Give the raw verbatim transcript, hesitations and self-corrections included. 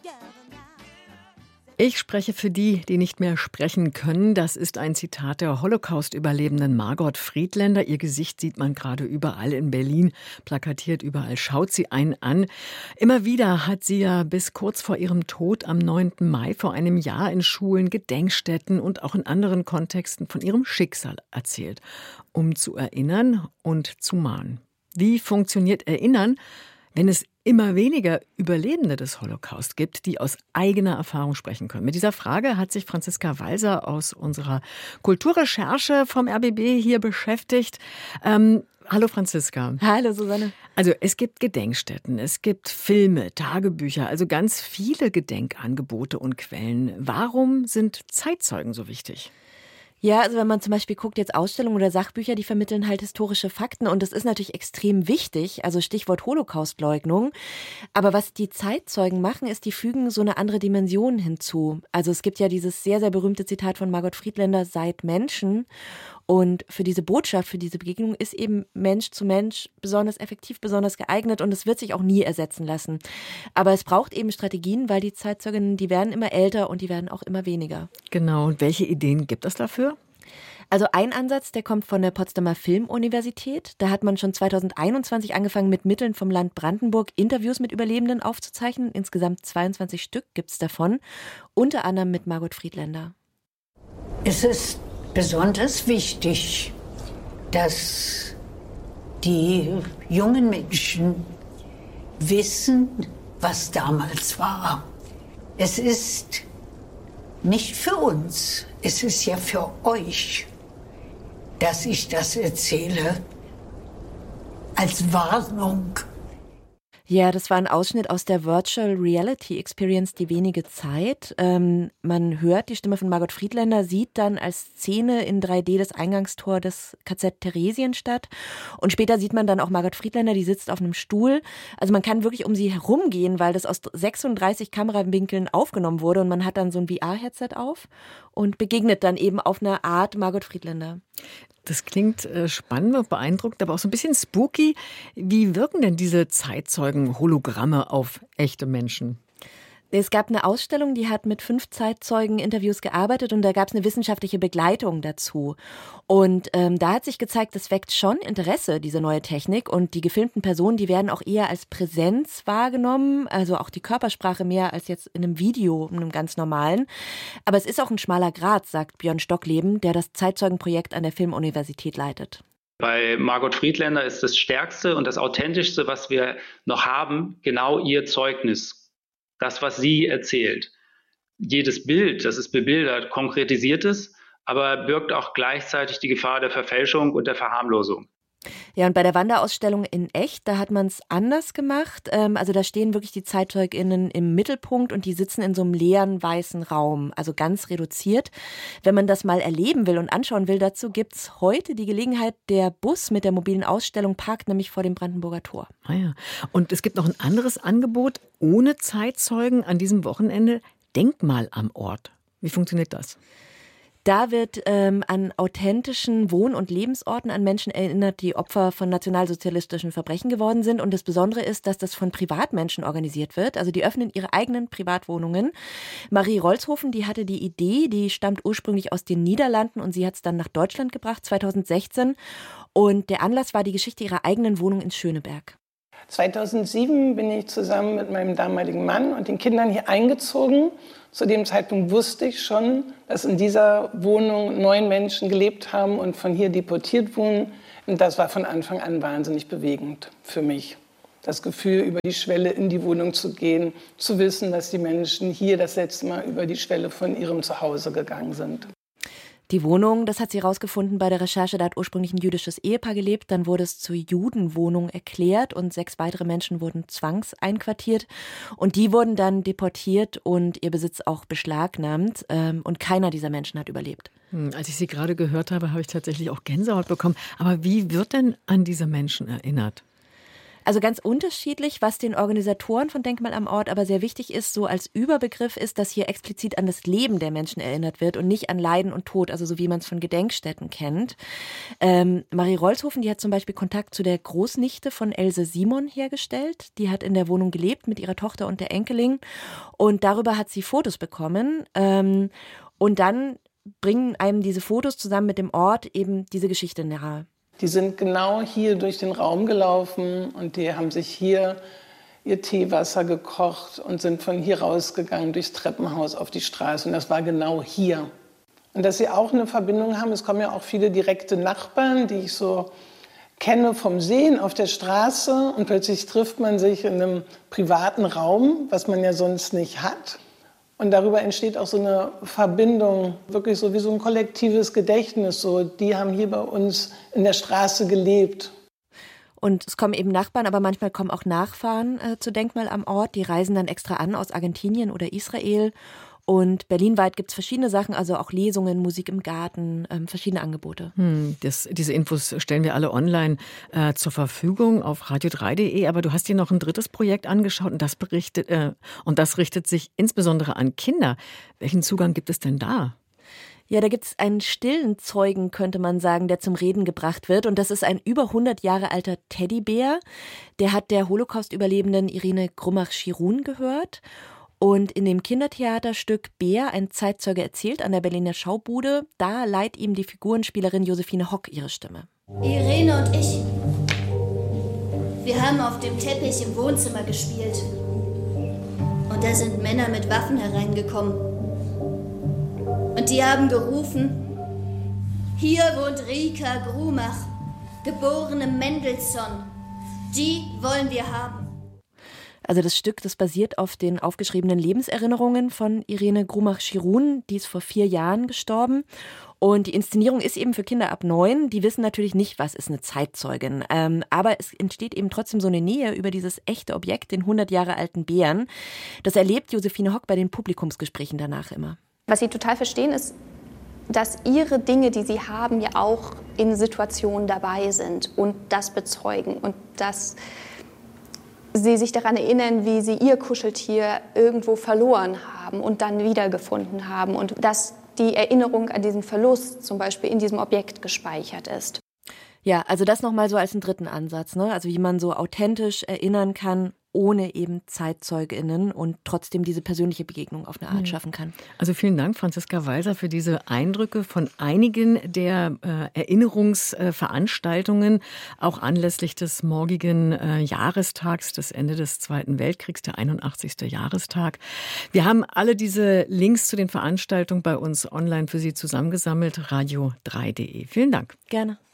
Ich spreche für die, die nicht mehr sprechen können. Das ist ein Zitat der Holocaust-Überlebenden Margot Friedländer. Ihr Gesicht sieht man gerade überall in Berlin, plakatiert überall, schaut sie einen an. Immer wieder hat sie ja bis kurz vor ihrem Tod am neunten Mai vor einem Jahr in Schulen, Gedenkstätten und auch in anderen Kontexten von ihrem Schicksal erzählt, um zu erinnern und zu mahnen. Wie funktioniert Erinnern, wenn es immer weniger Überlebende des Holocaust gibt, die aus eigener Erfahrung sprechen können? Mit dieser Frage hat sich Franziska Walser aus unserer Kulturrecherche vom R B B hier beschäftigt. Ähm, hallo Franziska. Hallo Susanne. Also es gibt Gedenkstätten, es gibt Filme, Tagebücher, also ganz viele Gedenkangebote und Quellen. Warum sind Zeitzeugen so wichtig? Ja, also wenn man zum Beispiel guckt, jetzt Ausstellungen oder Sachbücher, die vermitteln halt historische Fakten und das ist natürlich extrem wichtig, also Stichwort Holocaustleugnung. Aber was die Zeitzeugen machen, ist, die fügen so eine andere Dimension hinzu. Also es gibt ja dieses sehr, sehr berühmte Zitat von Margot Friedländer, seid Menschen. Und für diese Botschaft, für diese Begegnung ist eben Mensch zu Mensch besonders effektiv, besonders geeignet und es wird sich auch nie ersetzen lassen. Aber es braucht eben Strategien, weil die Zeitzeuginnen, die werden immer älter und die werden auch immer weniger. Genau, und welche Ideen gibt es dafür? Also ein Ansatz, der kommt von der Potsdamer Filmuniversität. Da hat man schon zweitausendeinundzwanzig angefangen, mit Mitteln vom Land Brandenburg Interviews mit Überlebenden aufzuzeichnen. Insgesamt zweiundzwanzig Stück gibt es davon, unter anderem mit Margot Friedländer. Es ist besonders wichtig, dass die jungen Menschen wissen, was damals war. Es ist nicht für uns, es ist ja für euch, dass ich das erzähle, als Warnung. Ja, das war ein Ausschnitt aus der Virtual Reality Experience Die wenige Zeit. Ähm, man hört die Stimme von Margot Friedländer, sieht dann als Szene in drei D das Eingangstor des K Z Theresienstadt und später sieht man dann auch Margot Friedländer, die sitzt auf einem Stuhl. Also man kann wirklich um sie herumgehen, weil das aus sechsunddreißig Kamerawinkeln aufgenommen wurde und man hat dann so ein V R-Headset auf und begegnet dann eben auf eine Art Margot Friedländer. Das klingt äh, spannend und beeindruckend, aber auch so ein bisschen spooky. Wie wirken denn diese Zeitzeugen-Hologramme auf echte Menschen? Es gab eine Ausstellung, die hat mit fünf Zeitzeugen-Interviews gearbeitet und da gab es eine wissenschaftliche Begleitung dazu. Und ähm, da hat sich gezeigt, das weckt schon Interesse, diese neue Technik. Und die gefilmten Personen, die werden auch eher als Präsenz wahrgenommen, also auch die Körpersprache mehr als jetzt in einem Video, in einem ganz normalen. Aber es ist auch ein schmaler Grat, sagt Björn Stockleben, der das Zeitzeugenprojekt an der Filmuniversität leitet. Bei Margot Friedländer ist das Stärkste und das Authentischste, was wir noch haben, genau ihr Zeugnis. Das, was sie erzählt. Jedes Bild, das ist bebildert, konkretisiert es, aber birgt auch gleichzeitig die Gefahr der Verfälschung und der Verharmlosung. Ja, und bei der Wanderausstellung in echt, da hat man es anders gemacht. Also da stehen wirklich die ZeitzeugInnen im Mittelpunkt und die sitzen in so einem leeren weißen Raum, also ganz reduziert. Wenn man das mal erleben will und anschauen will, dazu gibt es heute die Gelegenheit, der Bus mit der mobilen Ausstellung parkt nämlich vor dem Brandenburger Tor. Ah ja. Und es gibt noch ein anderes Angebot ohne Zeitzeugen an diesem Wochenende, Denkmal am Ort. Wie funktioniert das? Da wird ähm, an authentischen Wohn- und Lebensorten an Menschen erinnert, die Opfer von nationalsozialistischen Verbrechen geworden sind. Und das Besondere ist, dass das von Privatmenschen organisiert wird. Also die öffnen ihre eigenen Privatwohnungen. Marie Rolzhofen, die hatte die Idee, die stammt ursprünglich aus den Niederlanden und sie hat es dann nach Deutschland gebracht, zweitausendsechzehn. Und der Anlass war die Geschichte ihrer eigenen Wohnung in Schöneberg. zweitausendsieben bin ich zusammen mit meinem damaligen Mann und den Kindern hier eingezogen. Zu dem Zeitpunkt wusste ich schon, dass in dieser Wohnung neun Menschen gelebt haben und von hier deportiert wurden. Und das war von Anfang an wahnsinnig bewegend für mich. Das Gefühl, über die Schwelle in die Wohnung zu gehen, zu wissen, dass die Menschen hier das letzte Mal über die Schwelle von ihrem Zuhause gegangen sind. Die Wohnung, das hat sie herausgefunden bei der Recherche, da hat ursprünglich ein jüdisches Ehepaar gelebt, dann wurde es zur Judenwohnung erklärt und sechs weitere Menschen wurden zwangseinquartiert und die wurden dann deportiert und ihr Besitz auch beschlagnahmt und keiner dieser Menschen hat überlebt. Hm, als ich Sie gerade gehört habe, habe ich tatsächlich auch Gänsehaut bekommen. Aber wie wird denn an diese Menschen erinnert? Also ganz unterschiedlich, was den Organisatoren von Denkmal am Ort aber sehr wichtig ist, so als Überbegriff ist, dass hier explizit an das Leben der Menschen erinnert wird und nicht an Leiden und Tod, also so wie man es von Gedenkstätten kennt. Ähm, Marie Rolzhofen, die hat zum Beispiel Kontakt zu der Großnichte von Else Simon hergestellt. Die hat in der Wohnung gelebt mit ihrer Tochter und der Enkelin und darüber hat sie Fotos bekommen. Ähm, und dann bringen einem diese Fotos zusammen mit dem Ort eben diese Geschichte nahe. Die sind genau hier durch den Raum gelaufen und die haben sich hier ihr Teewasser gekocht und sind von hier rausgegangen durchs Treppenhaus auf die Straße. Und das war genau hier. Und dass sie auch eine Verbindung haben, es kommen ja auch viele direkte Nachbarn, die ich so kenne vom Sehen auf der Straße. Und plötzlich trifft man sich in einem privaten Raum, was man ja sonst nicht hat. Und darüber entsteht auch so eine Verbindung, wirklich so wie so ein kollektives Gedächtnis. So, die haben hier bei uns in der Straße gelebt. Und es kommen eben Nachbarn, aber manchmal kommen auch Nachfahren äh, zu Denkmal am Ort. Die reisen dann extra an aus Argentinien oder Israel. Und berlinweit gibt es verschiedene Sachen, also auch Lesungen, Musik im Garten, ähm, verschiedene Angebote. Hm, das, diese Infos stellen wir alle online äh, zur Verfügung auf radio drei punkt de. Aber du hast dir noch ein drittes Projekt angeschaut und das berichtet äh, und das richtet sich insbesondere an Kinder. Welchen Zugang gibt es denn da? Ja, da gibt es einen stillen Zeugen, könnte man sagen, der zum Reden gebracht wird. Und das ist ein über hundert Jahre alter Teddybär. Der hat der Holocaust-Überlebenden Irene Grummach-Schirun gehört. Und in dem Kindertheaterstück Bär, ein Zeitzeuge erzählt an der Berliner Schaubude, da leiht ihm die Figurenspielerin Josephine Hock ihre Stimme. Irene und ich, wir haben auf dem Teppich im Wohnzimmer gespielt. Und da sind Männer mit Waffen hereingekommen. Und die haben gerufen, hier wohnt Rika Grummach, geborene Mendelssohn. Die wollen wir haben. Also das Stück, das basiert auf den aufgeschriebenen Lebenserinnerungen von Irene Grummach-Schirun, die ist vor vier Jahren gestorben. Und die Inszenierung ist eben für Kinder ab neun. Die wissen natürlich nicht, was ist eine Zeitzeugin. Ähm, aber es entsteht eben trotzdem so eine Nähe über dieses echte Objekt, den hundert Jahre alten Bären. Das erlebt Josephine Hock bei den Publikumsgesprächen danach immer. Was sie total verstehen, ist, dass ihre Dinge, die sie haben, ja auch in Situationen dabei sind und das bezeugen und dass sie sich daran erinnern, wie sie ihr Kuscheltier irgendwo verloren haben und dann wiedergefunden haben und dass die Erinnerung an diesen Verlust zum Beispiel in diesem Objekt gespeichert ist. Ja, also das nochmal so als einen dritten Ansatz, ne? Also wie man so authentisch erinnern kann, ohne eben ZeitzeugInnen und trotzdem diese persönliche Begegnung auf eine Art schaffen kann. Also vielen Dank, Franziska Walser, für diese Eindrücke von einigen der äh, Erinnerungsveranstaltungen, äh, auch anlässlich des morgigen äh, Jahrestags, des Ende des Zweiten Weltkriegs, der einundachtzigste Jahrestag. Wir haben alle diese Links zu den Veranstaltungen bei uns online für Sie zusammengesammelt, radio drei punkt de. Vielen Dank. Gerne.